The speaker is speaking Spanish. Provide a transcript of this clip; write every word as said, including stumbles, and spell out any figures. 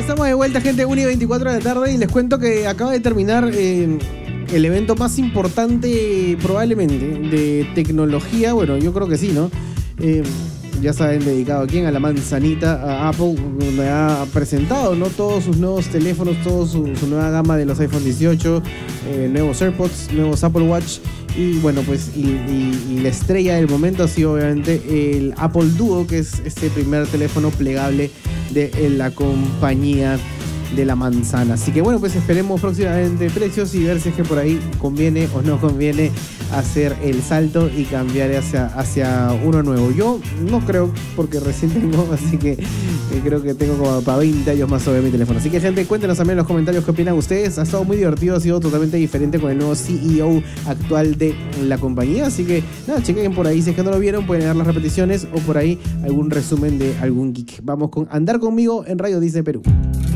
Estamos de vuelta, gente, una y veinticuatro de la tarde, y les cuento que acaba de terminar eh, el evento más importante probablemente de tecnología. Bueno, yo creo que sí, ¿no? Eh, ya saben, dedicado a quién, a la manzanita, a Apple, donde ha presentado, ¿no?, todos sus nuevos teléfonos, toda su, su nueva gama de los iPhone dieciocho, eh, nuevos AirPods, nuevos Apple Watch. Y bueno, pues y, y, y la estrella del momento ha sido obviamente el Apple Duo, que es este primer teléfono plegable de la compañía de la manzana. Así que bueno, pues esperemos próximamente precios y ver si es que por ahí conviene o no conviene hacer el salto y cambiar hacia, hacia uno nuevo. Yo no creo, porque recién tengo, así que eh, creo que tengo como para veinte años más sobre mi teléfono. Así que, gente, cuéntenos también en los comentarios qué opinan ustedes. Ha estado muy divertido, ha sido totalmente diferente con el nuevo C E O actual de la compañía. Así que nada, chequen por ahí, si es que no lo vieron pueden dar las repeticiones o por ahí algún resumen de algún geek. Vamos con Andar Conmigo en Radio Disney Perú.